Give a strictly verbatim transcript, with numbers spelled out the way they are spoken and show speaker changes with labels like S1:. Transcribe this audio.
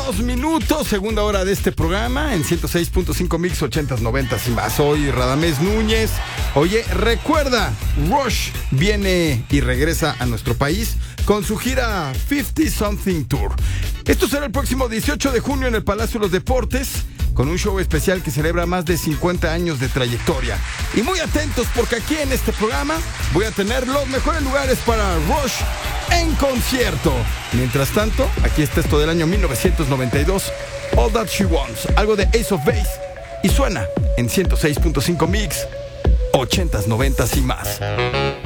S1: dos minutos, segunda hora de este programa en ciento seis punto cinco Mix, ochentas, noventas y más. Soy Radamés Núñez. Oye, recuerda, Rush viene y regresa a nuestro país con su gira cincuenta Something Tour. Esto será el próximo dieciocho de junio en el Palacio de los Deportes, con un show especial que celebra más de cincuenta años de trayectoria. Y muy atentos, porque aquí en este programa voy a tener los mejores lugares para Rush en concierto. Mientras tanto, aquí está esto del año mil novecientos noventa y dos, All That She Wants, algo de Ace of Base, y suena en ciento seis punto cinco Mix, ochentas, noventas y más.